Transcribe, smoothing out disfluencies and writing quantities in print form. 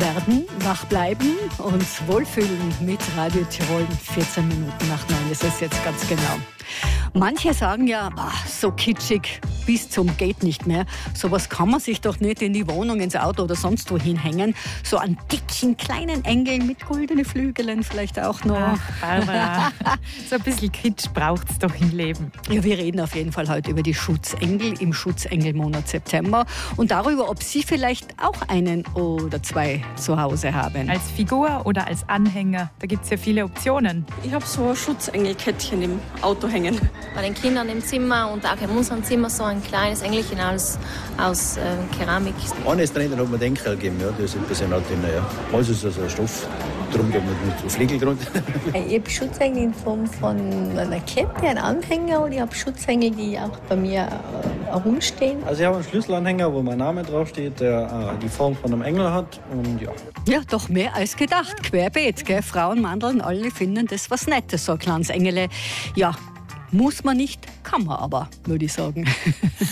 werden, wach bleiben und wohlfühlen mit Radio Tirol. 14 Minuten nach 9 ist es jetzt ganz genau. Manche sagen ja, so kitschig bis zum geht nicht mehr. Sowas kann man sich doch nicht in die Wohnung, ins Auto oder sonst wo hinhängen. So einen dicken, kleinen Engel mit goldenen Flügeln vielleicht auch noch. Ach, Barbara, so ein bisschen Kitsch braucht es doch im Leben. Ja, wir reden auf jeden Fall heute über die Schutzengel im Schutzengelmonat September und darüber, ob Sie vielleicht auch einen oder zwei zu Hause haben. Als Figur oder als Anhänger, da gibt es ja viele Optionen. Ich habe so ein Schutzengelkettchen im Auto hängen. Bei den Kindern im Zimmer und auch in unserem Zimmer so ein kleines Engelchen aus Keramik. Eines drinnen hat mir den Enkel gegeben, ja, der ist ein bisschen alt drin. Ja. Also ist also ein Stoff, drum mit so Fliegel drunter. Ich habe Schutzengel in Form von einer Kette, einen Anhänger, und ich habe Schutzengel, die auch bei mir herumstehen. Also ich habe einen Schlüsselanhänger, wo mein Name draufsteht, der die Form von einem Engel hat. Und ja. Ja, doch mehr als gedacht. Querbeet, gell? Frauen, Mandeln, alle finden das was Nettes, so ein kleines Engele. Ja, muss man nicht, kann man aber, würde ich sagen.